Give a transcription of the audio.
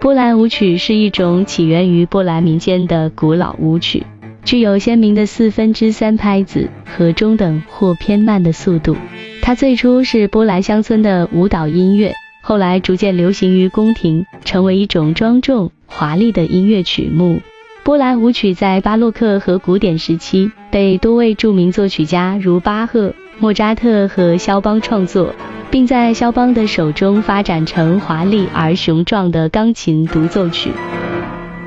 波兰舞曲是一种起源于波兰民间的古老舞曲，具有鲜明的3/4拍子和中等或偏慢的速度。它最初是波兰乡村的舞蹈音乐，后来逐渐流行于宫廷，成为一种庄重华丽的音乐曲目。波兰舞曲在巴洛克和古典时期被多位著名作曲家如巴赫、莫扎特和肖邦创作，并在肖邦的手中发展成华丽而雄壮的钢琴独奏曲。